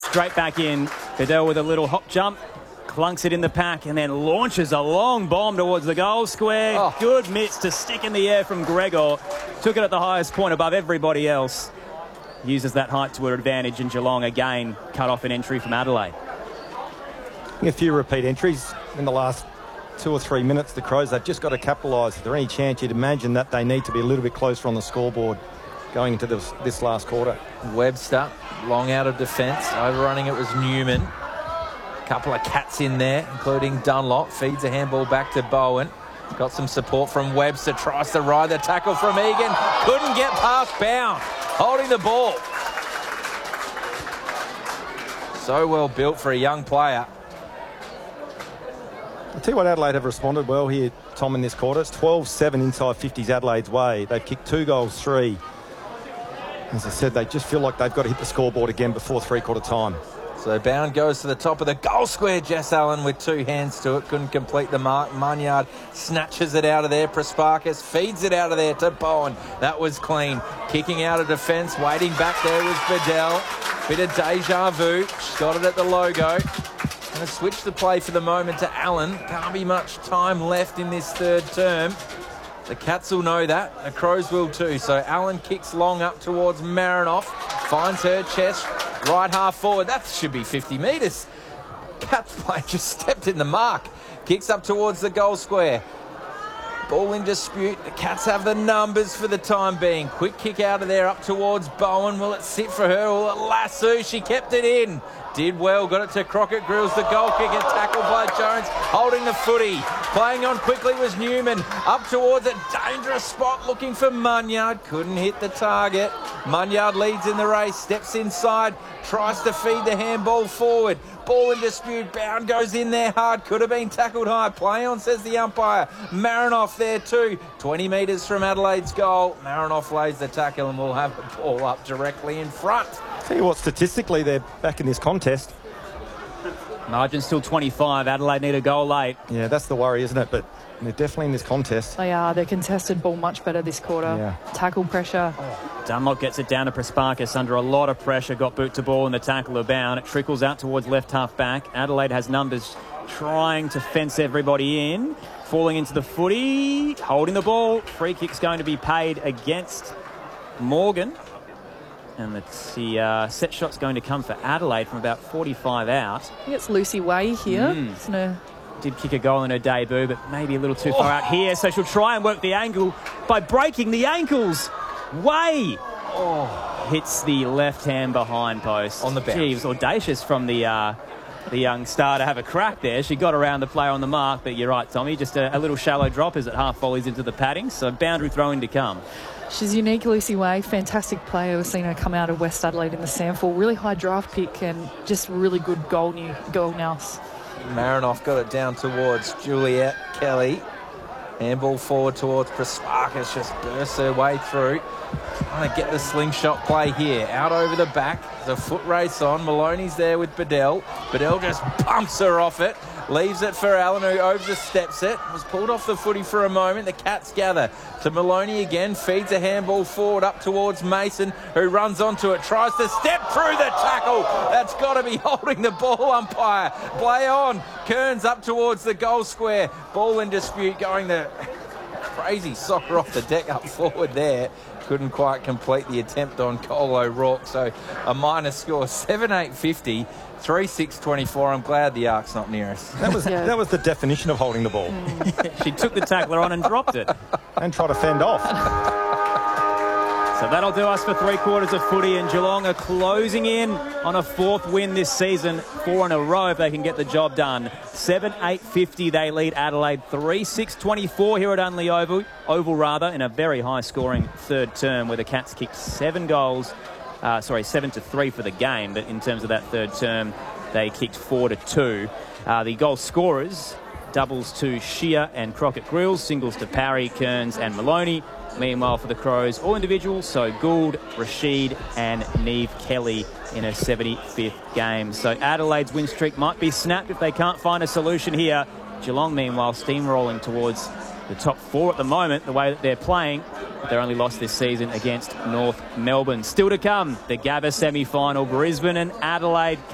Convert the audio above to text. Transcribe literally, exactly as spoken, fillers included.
straight back in. Bedell with a little hop jump, clunks it in the pack, and then launches a long bomb towards the goal square. Oh. Good miss to stick in the air from Gregor. Took it at the highest point above everybody else. Uses that height to her advantage, and Geelong again cut off an entry from Adelaide. A few repeat entries in the last two or three minutes. The Crows, they've just got to capitalise. Is there any chance you'd imagine that they need to be a little bit closer on the scoreboard going into this, this last quarter? Webster, long out of defence. Overrunning it was Newman. A couple of cats in there, including Dunlop. Feeds a handball back to Bowen. Got some support from Webster. Tries to ride the tackle from Egan. Couldn't get past Bound. Holding the ball. So well built for a young player. I'll tell you what, Adelaide have responded well here, Tom, in this quarter. It's twelve seven inside fifties Adelaide's way. They've kicked two goals, three. As I said, they just feel like they've got to hit the scoreboard again before three-quarter time. So Bound goes to the top of the goal square. Jess Allen with two hands to it. Couldn't complete the mark. Munyard snatches it out of there. Prasparkas feeds it out of there to Bowen. That was clean. Kicking out of defence. Waiting back there was Bedell. Bit of deja vu. She's got it at the logo. Going to switch the play for the moment to Allen. Can't be much time left in this third term. The Cats will know that. The Crows will too. So Allen kicks long up towards Marinoff. Finds her chest. Right half forward. That should be fifty metres. Cats play just stepped in the mark. Kicks up towards the goal square. Ball in dispute. The Cats have the numbers for the time being. Quick kick out of there up towards Bowen. Will it sit for her? Will it lasso? She kept it in. Did well. Got it to Crockett Grills. The goal kicker tackled by Jones. Holding the footy. Playing on quickly was Newman. Up towards a dangerous spot. Looking for Munyard. Couldn't hit the target. Munyard leads in the race. Steps inside. Tries to feed the handball forward. Ball in dispute. Bound goes in there hard. Could have been tackled high. Play on, says the umpire. Marinoff there too. twenty metres from Adelaide's goal. Marinoff lays the tackle and will have the ball up directly in front. Tell you what, statistically, they're back in this contest. Margin still twenty-five. Adelaide need a goal late. Yeah, that's the worry, isn't it? But they're definitely in this contest. They are. They're contested ball much better this quarter. Yeah. Tackle pressure. Dunlop gets it down to Prasparkas under a lot of pressure. Got boot to ball in the tackle of Bound. It trickles out towards left half back. Adelaide has numbers trying to fence everybody in. Falling into the footy. Holding the ball. Free kick's going to be paid against Morgan. And let's see, uh, set shot's going to come for Adelaide from about forty-five out. I think it's Lucy Way here. Mm. It's gonna... Did kick a goal in her debut, but maybe a little too far out here. So she'll try and work the angle by breaking the ankles. Way oh. hits the left hand behind post. On the bounce. Gee, it was audacious from the uh, the young star to have a crack there. She got around the player on the mark, but you're right, Tommy. Just a, a little shallow drop as it half volleys into the padding. So boundary throw-in to come. She's unique, Lucy Way. Fantastic player. We've seen her come out of West Adelaide in the Samford. Really high draft pick and just really good goal, new, goal nous. Marinoff got it down towards Juliet Kelly. Handball forward towards Prasparkas. Just bursts her way through. Trying to get the slingshot play here. Out over the back. There's a foot race on. Maloney's there with Bedell. Bedell just bumps her off it. Leaves it for Allen, who oversteps it. Was pulled off the footy for a moment. The Cats gather to Maloney again. Feeds a handball forward up towards Mason, who runs onto it. Tries to step through the tackle. That's got to be holding the ball, umpire. Play on. Kearns up towards the goal square. Ball in dispute, going the crazy soccer off the deck up forward there. Couldn't quite complete the attempt on Cole O'Rourke. So a minus score, seven eight fifty. three six twenty-four. I'm glad the arc's not near us. That was yeah. that was the definition of holding the ball. Mm. She took the tackler on and dropped it. And tried to fend off. So that'll do us for three quarters of footy, and Geelong are closing in on a fourth win this season, four in a row if they can get the job done. seven eight fifty, they lead Adelaide. three six twenty-four here at Unley Oval, Oval rather, in a very high-scoring third term where the Cats kicked seven goals. Uh, sorry, seven to three for the game, but in terms of that third term, they kicked four to two. Uh, the goal scorers, doubles to Shear and Crockett Grills, singles to Parry, Kearns and Maloney. Meanwhile, for the Crows, all individuals, so Gould, Rashid and Neve Kelly in her seventy-fifth game. So Adelaide's win streak might be snapped if they can't find a solution here. Geelong, meanwhile, steamrolling towards the top four at the moment, the way that they're playing. Their only loss this season against North Melbourne. Still to come, the Gabba semi-final, Brisbane and Adelaide.